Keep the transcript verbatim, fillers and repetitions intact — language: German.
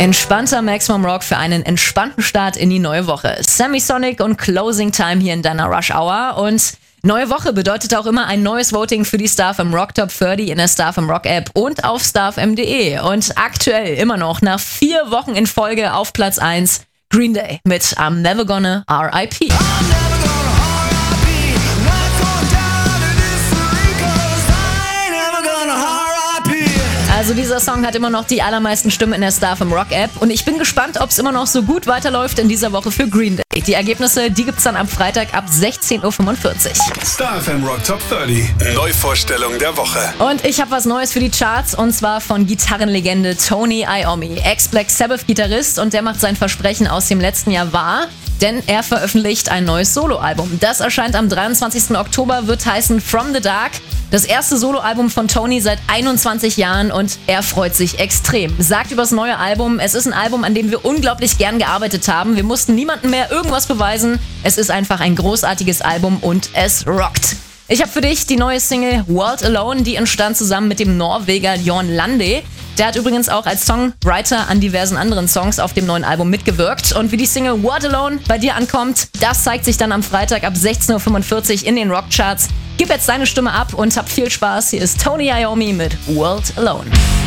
Entspannter Maximum Rock für einen entspannten Start in die neue Woche. Semisonic und Closing Time hier in deiner Rush Hour. Und neue Woche bedeutet auch immer ein neues Voting für die StarFM Rock Top dreißig in der StarFM Rock App und auf starfm punkt de. Und aktuell immer noch nach vier Wochen in Folge auf Platz eins Green Day mit I'm Never Gonna R I P. Also dieser Song hat immer noch die allermeisten Stimmen in der StarFM Rock App und ich bin gespannt, ob es immer noch so gut weiterläuft in dieser Woche für Green Day. Die Ergebnisse, die gibt's dann am Freitag ab sechzehn Uhr fünfundvierzig. StarFM Rock Top dreißig. Neuvorstellung der Woche. Und ich habe was Neues für die Charts und zwar von Gitarrenlegende Tony Iommi, Ex-Black Sabbath-Gitarrist, und der macht sein Versprechen aus dem letzten Jahr wahr, denn er veröffentlicht ein neues Soloalbum. Das erscheint am dreiundzwanzigsten Oktober, wird heißen From the Dark. Das erste Soloalbum von Tony seit einundzwanzig Jahren und er freut sich extrem. Sagt über das neue Album, es ist ein Album, an dem wir unglaublich gern gearbeitet haben. Wir mussten niemandem mehr irgendwas beweisen. Es ist einfach ein großartiges Album und es rockt. Ich habe für dich die neue Single World Alone, die entstand zusammen mit dem Norweger Jorn Lande. Der hat übrigens auch als Songwriter an diversen anderen Songs auf dem neuen Album mitgewirkt. Und wie die Single World Alone bei dir ankommt, das zeigt sich dann am Freitag ab sechzehn Uhr fünfundvierzig in den Rockcharts. Gib jetzt deine Stimme ab und hab viel Spaß. Hier ist Tony Iommi mit World Alone.